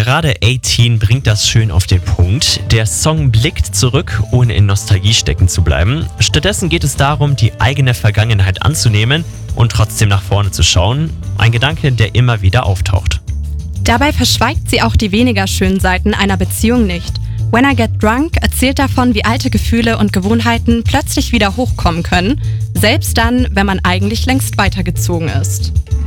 Gerade 18 bringt das schön auf den Punkt. Der Song blickt zurück, ohne in Nostalgie stecken zu bleiben. Stattdessen geht es darum, die eigene Vergangenheit anzunehmen und trotzdem nach vorne zu schauen. Ein Gedanke, der immer wieder auftaucht. Dabei verschweigt sie auch die weniger schönen Seiten einer Beziehung nicht. When I Get Drunk erzählt davon, wie alte Gefühle und Gewohnheiten plötzlich wieder hochkommen können, selbst dann, wenn man eigentlich längst weitergezogen ist.